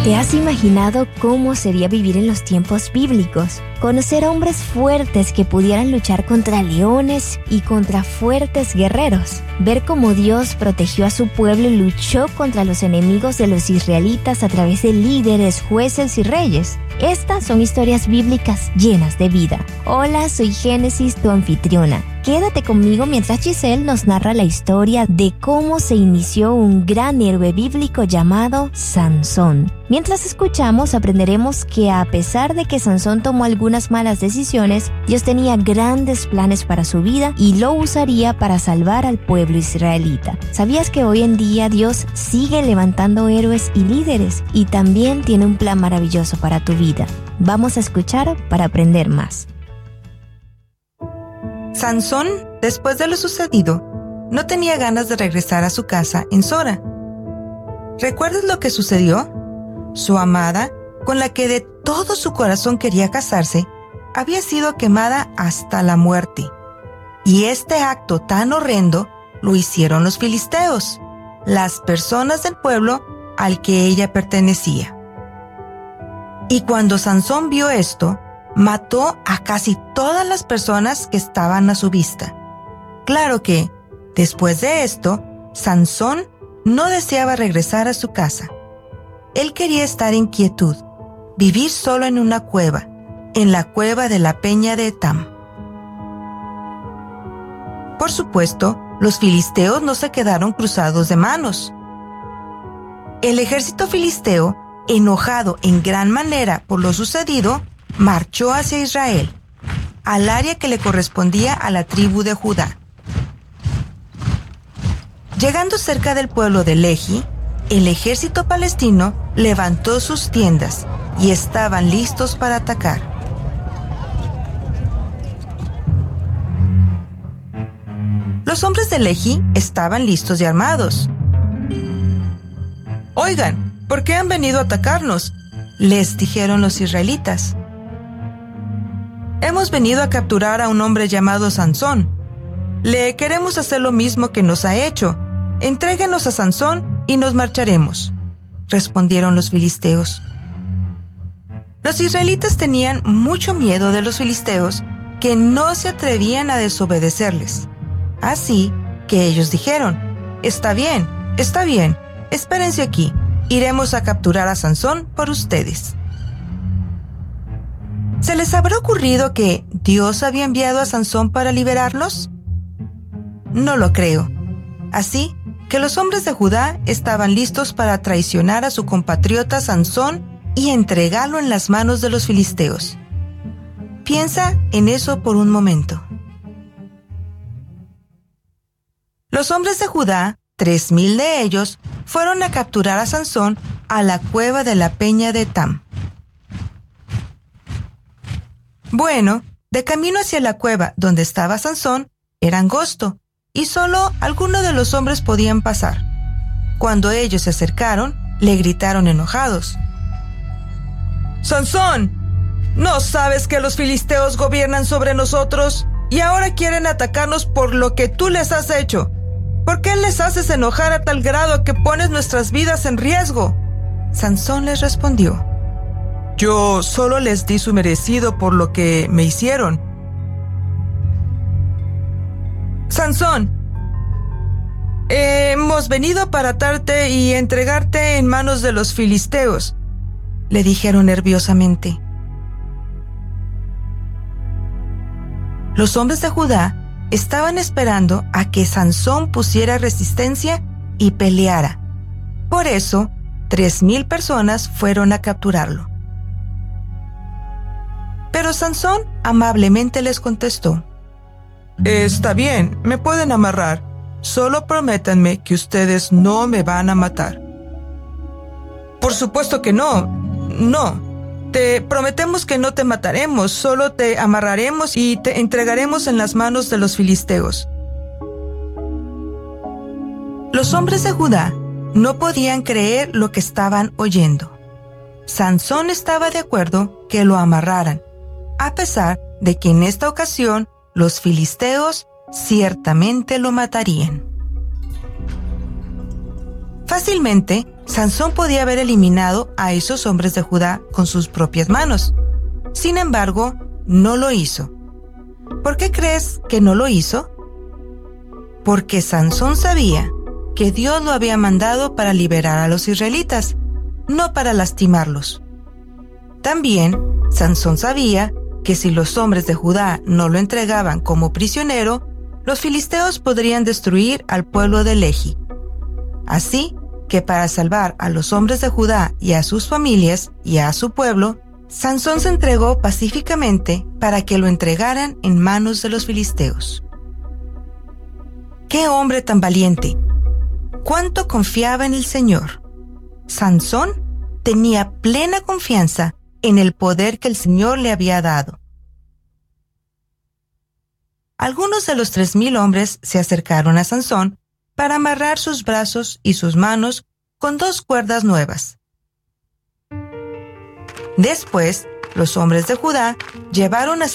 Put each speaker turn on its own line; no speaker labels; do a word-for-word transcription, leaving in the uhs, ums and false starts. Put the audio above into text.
¿Te has imaginado cómo sería vivir en los tiempos bíblicos? Conocer a hombres fuertes que pudieran luchar contra leones y contra fuertes guerreros. Ver cómo Dios protegió a su pueblo y luchó contra los enemigos de los israelitas a través de líderes, jueces y reyes. Estas son historias bíblicas llenas de vida. Hola, soy Génesis, tu anfitriona. Quédate conmigo mientras Giselle nos narra la historia de cómo se inició un gran héroe bíblico llamado Sansón. Mientras escuchamos, aprenderemos que a pesar de que Sansón tomó algunas malas decisiones, Dios tenía grandes planes para su vida y lo usaría para salvar al pueblo israelita. ¿Sabías que hoy en día Dios sigue levantando héroes y líderes y también tiene un plan maravilloso para tu vida? Vamos a escuchar para aprender más.
Sansón, después de lo sucedido, no tenía ganas de regresar a su casa en Sora. ¿Recuerdas lo que sucedió? Su amada, con la que de todo su corazón quería casarse, había sido quemada hasta la muerte. Y este acto tan horrendo lo hicieron los filisteos, las personas del pueblo al que ella pertenecía. Y cuando Sansón vio esto, mató a casi todas las personas que estaban a su vista. Claro que, después de esto, Sansón no deseaba regresar a su casa. Él quería estar en quietud, vivir solo en una cueva, en la cueva de la peña de Etam. Por supuesto, los filisteos no se quedaron cruzados de manos. El ejército filisteo, enojado en gran manera por lo sucedido, marchó hacia Israel, al área que le correspondía a la tribu de Judá. Llegando cerca del pueblo de Lehi, el ejército palestino levantó sus tiendas y estaban listos para atacar. Los hombres de Lehi estaban listos y armados. «Oigan, ¿por qué han venido a atacarnos?», les dijeron los israelitas. «Hemos venido a capturar a un hombre llamado Sansón. Le queremos hacer lo mismo que nos ha hecho. Entréguenos a Sansón y nos marcharemos», respondieron los filisteos. Los israelitas tenían mucho miedo de los filisteos, que no se atrevían a desobedecerles. Así que ellos dijeron: «Está bien, está bien, espérense aquí. Iremos a capturar a Sansón por ustedes». ¿Se les habrá ocurrido que Dios había enviado a Sansón para liberarlos? No lo creo. Así que los hombres de Judá estaban listos para traicionar a su compatriota Sansón y entregarlo en las manos de los filisteos. Piensa en eso por un momento. Los hombres de Judá, tres mil de ellos, fueron a capturar a Sansón a la cueva de la peña de Etam. Bueno, de camino hacia la cueva donde estaba Sansón, era angosto, y solo algunos de los hombres podían pasar. Cuando ellos se acercaron, le gritaron enojados: «Sansón, ¿no sabes que los filisteos gobiernan sobre nosotros y ahora quieren atacarnos por lo que tú les has hecho? ¿Por qué les haces enojar a tal grado que pones nuestras vidas en riesgo?». Sansón les respondió: «Yo solo les di su merecido por lo que me hicieron». «Sansón, hemos venido para atarte y entregarte en manos de los filisteos», le dijeron nerviosamente. Los hombres de Judá estaban esperando a que Sansón pusiera resistencia y peleara. Por eso, tres mil personas fueron a capturarlo. Pero Sansón amablemente les contestó: «Está bien, me pueden amarrar. Solo prométanme que ustedes no me van a matar». «Por supuesto que no, no. Te prometemos que no te mataremos, solo te amarraremos y te entregaremos en las manos de los filisteos». Los hombres de Judá no podían creer lo que estaban oyendo. Sansón estaba de acuerdo que lo amarraran, a pesar de que en esta ocasión los filisteos ciertamente lo matarían. Fácilmente, Sansón podía haber eliminado a esos hombres de Judá con sus propias manos. Sin embargo, no lo hizo. ¿Por qué crees que no lo hizo? Porque Sansón sabía que Dios lo había mandado para liberar a los israelitas, no para lastimarlos. También, Sansón sabía que si los hombres de Judá no lo entregaban como prisionero, los filisteos podrían destruir al pueblo de Lehi. Así que para salvar a los hombres de Judá y a sus familias y a su pueblo, Sansón se entregó pacíficamente para que lo entregaran en manos de los filisteos. ¡Qué hombre tan valiente! ¡Cuánto confiaba en el Señor! Sansón tenía plena confianza en el poder que el Señor le había dado. Algunos de los tres mil hombres se acercaron a Sansón para amarrar sus brazos y sus manos con dos cuerdas nuevas. Después, los hombres de Judá llevaron a